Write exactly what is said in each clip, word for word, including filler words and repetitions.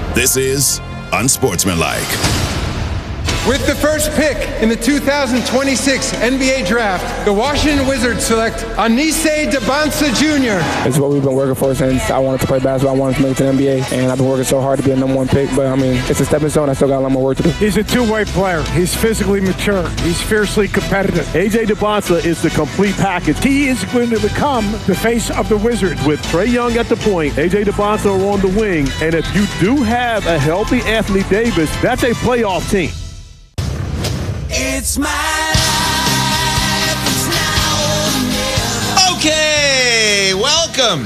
This is Unsportsmanlike. With the first pick in the two thousand twenty-six N B A Draft, the Washington Wizards select Anise Debonsa Junior It's what we've been working for since I wanted to play basketball. I wanted to make it to the N B A, and I've been working so hard to be a number one pick. But, I mean, it's a stepping stone. I still got a lot more work to do. He's a two-way player. He's physically mature. He's fiercely competitive. A J Debonsa is the complete package. He is going to become the face of the Wizards. With Trae Young at the point, A J Debonsa on the wing, and if you do have a healthy Anthony Davis, that's a playoff team. It's my life, it's now or never. Okay, welcome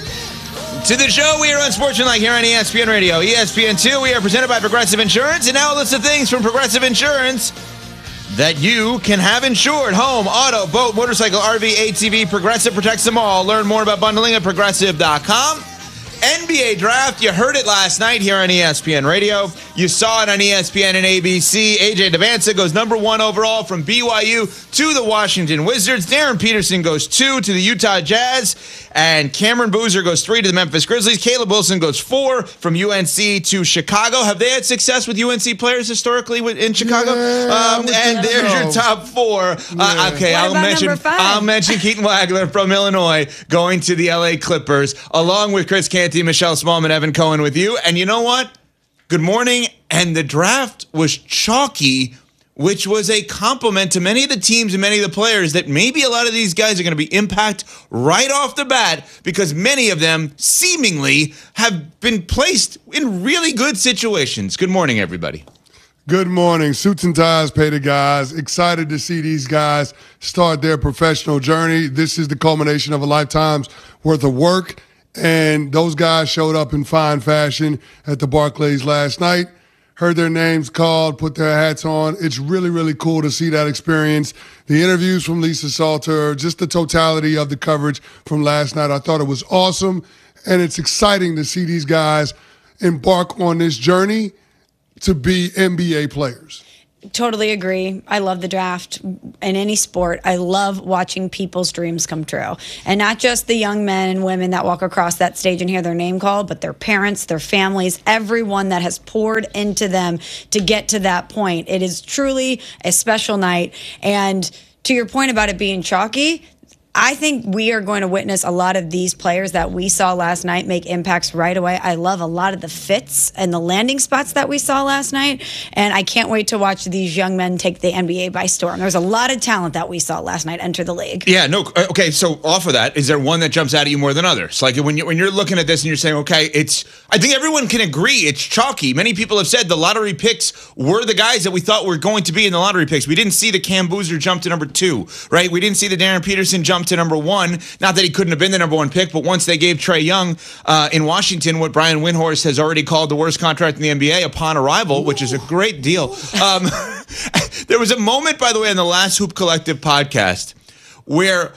to the show. We are Unsportsmanlike here on E S P N Radio. E S P N two, we are presented by Progressive Insurance, and now a list of things from Progressive Insurance that you can have insured. Home, auto, boat, motorcycle, R V, A T V, Progressive protects them all. Learn more about bundling at progressive dot com. N B A Draft, you heard it last night here on E S P N Radio. You saw it on E S P N and A B C. A J Debonsa goes number one overall from B Y U to the Washington Wizards. Darren Peterson goes two to the Utah Jazz. And Cameron Boozer goes three to the Memphis Grizzlies. Caleb Wilson goes four from U N C to Chicago. Have they had success with U N C players historically in Chicago? Yeah, um, and there's your top four. Yeah. Uh, okay, What I'll about mention number five? I'll mention Keaton Wagler from Illinois going to the L A Clippers, along with Chris Canty, Michelle Smallman, Evan Cohen with you. And you know what? Good morning. And the draft was chalky, which was a compliment to many of the teams and many of the players that maybe a lot of these guys are going to be impact right off the bat because many of them seemingly have been placed in really good situations. Good morning, everybody. Good morning. Suits and ties pay the guys. Excited to see these guys start their professional journey. This is the culmination of a lifetime's worth of work, and those guys showed up in fine fashion at the Barclays last night. Heard their names called, put their hats on. It's really, really cool to see that experience. The interviews from Lisa Salter, just the totality of the coverage from last night. I thought it was awesome, and it's exciting to see these guys embark on this journey to be N B A players. Totally agree. I love the draft in any sport. I love watching people's dreams come true. And not just the young men and women that walk across that stage and hear their name called, but their parents, their families, everyone that has poured into them to get to that point. It is truly a special night. And to your point about it being chalky, I think we are going to witness a lot of these players that we saw last night make impacts right away. I love a lot of the fits and the landing spots that we saw last night, and I can't wait to watch these young men take the N B A by storm. There's a lot of talent that we saw last night enter the league. Yeah, no, okay, so off of that, is there one that jumps out at you more than others? Like when, you, when you're looking at this and you're saying, okay, it's, I think everyone can agree it's chalky. Many people have said the lottery picks were the guys that we thought were going to be in the lottery picks. We didn't see the Cam Boozer jump to number two, right? We didn't see the Darren Peterson jump to number one. Not that he couldn't have been the number one pick, but once they gave Trae Young uh, in Washington what Brian Windhorst has already called the worst contract in the N B A upon arrival, which is a great deal. Um, there was a moment, by the way, in the last Hoop Collective podcast where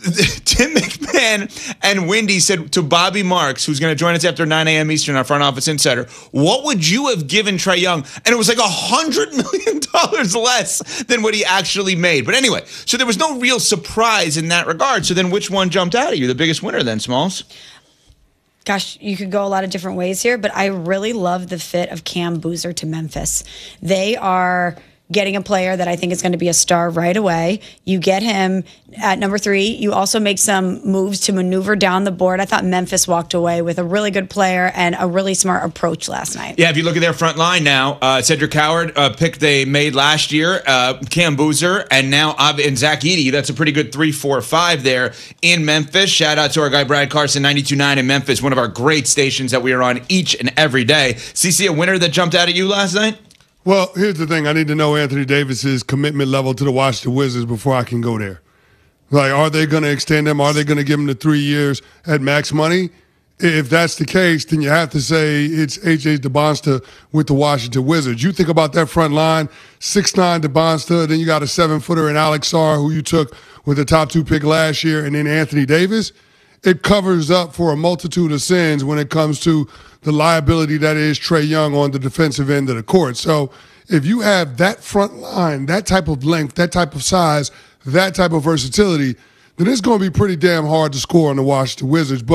Tim McMahon and Wendy said to Bobby Marks, who's going to join us after nine a.m. Eastern, our front office insider, what would you have given Trae Young? And it was like one hundred million dollars less than what he actually made. But anyway, so there was no real surprise in that regard. So then which one jumped out at you? The biggest winner then, Smalls? Gosh, you could go a lot of different ways here, but I really love the fit of Cam Boozer to Memphis. They are getting a player that I think is going to be a star right away. You get him at number three. You also make some moves to maneuver down the board. I thought Memphis walked away with a really good player and a really smart approach last night. Yeah, if you look at their front line now, uh, Cedric Howard, a pick they made last year, uh, Cam Boozer, and now Ab- and Zach Edey. That's a pretty good three, four, five there in Memphis. Shout out to our guy Brad Carson, ninety-two point nine in Memphis, one of our great stations that we are on each and every day. C C, a winner that jumped out at you last night? Well, here's the thing. I need to know Anthony Davis's commitment level to the Washington Wizards before I can go there. Like, are they going to extend him? Are they going to give him the three years at max money? If that's the case, then you have to say it's A J Debonsa with the Washington Wizards. You think about that front line, six nine Debonsa, then you got a seven-footer in Alex Sarr, who you took with the top two pick last year, and then Anthony Davis. It covers up for a multitude of sins when it comes to the liability that is Trae Young on the defensive end of the court. So if you have that front line, that type of length, that type of size, that type of versatility, then it's going to be pretty damn hard to score on the Washington Wizards. But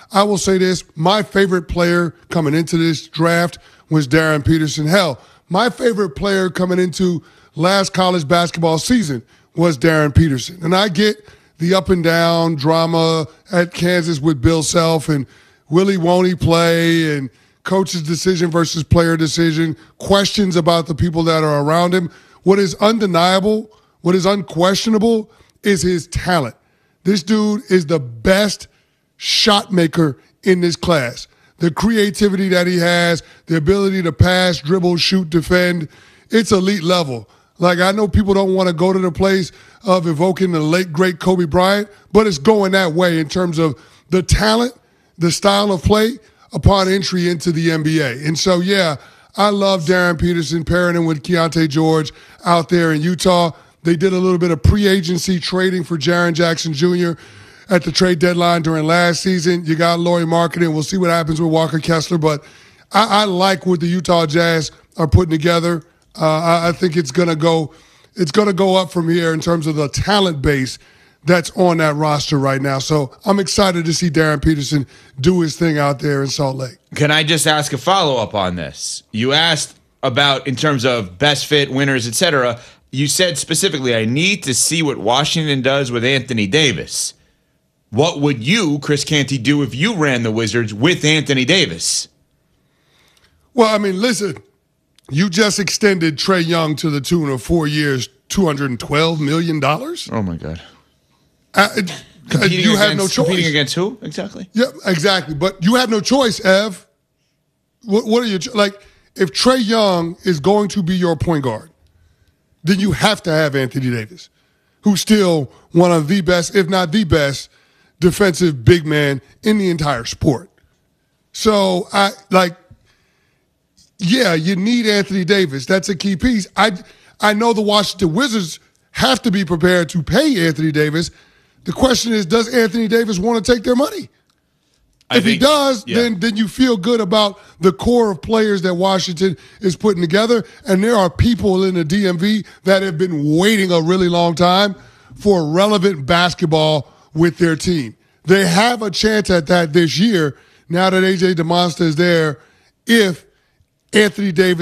I will say this. My favorite player coming into this draft was Darren Peterson. Hell, my favorite player coming into last college basketball season was Darren Peterson. And I get the up and down drama at Kansas with Bill Self and Willie won't he play and coach's decision versus player decision, questions about the people that are around him. What is undeniable, what is unquestionable is his talent. This dude is the best shot maker in this class. The creativity that he has, the ability to pass, dribble, shoot, defend, it's elite level. Like, I know people don't want to go to the place of evoking the late, great Kobe Bryant, but it's going that way in terms of the talent, the style of play upon entry into the N B A. And so, yeah, I love Darren Peterson pairing him with Keontae George out there in Utah. They did a little bit of pre-agency trading for Jaren Jackson Junior at the trade deadline during last season. You got Lauri Markkanen. We'll see what happens with Walker Kessler. But I, I like what the Utah Jazz are putting together. Uh, I, I think it's gonna go, it's gonna go up from here in terms of the talent base that's on that roster right now. So I'm excited to see Darren Peterson do his thing out there in Salt Lake. Can I just ask a follow-up on this? You asked about in terms of best fit, winners, et cetera. You said specifically, I need to see what Washington does with Anthony Davis. What would you, Chris Canty, do if you ran the Wizards with Anthony Davis? Well, I mean, listen, you just extended Trae Young to the tune of four years, two hundred twelve million dollars? Oh, my God. Uh, competing you against, have no choice. Competing against who, exactly? Yeah, exactly. But you have no choice, Ev. What, what are your, like, if Trae Young is going to be your point guard, then you have to have Anthony Davis, who's still one of the best, if not the best, defensive big man in the entire sport. So, I like, yeah, you need Anthony Davis. That's a key piece. I, I know the Washington Wizards have to be prepared to pay Anthony Davis. The question is, does Anthony Davis want to take their money? I if think, he does, yeah. then then you feel good about the core of players that Washington is putting together. And there are people in the D M V that have been waiting a really long time for relevant basketball with their team. They have a chance at that this year now that A J DeMonsta is there if Anthony Davis